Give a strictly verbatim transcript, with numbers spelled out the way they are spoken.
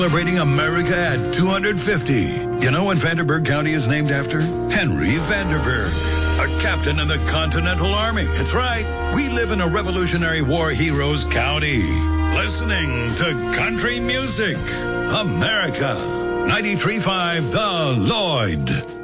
Celebrating America at two hundred fifty. You know what Vanderburgh County is named after? Henry Vanderburgh, a captain in the Continental Army. It's right. We live in a Revolutionary War heroes county. Listening to country music. America. ninety-three point five The Lloyd.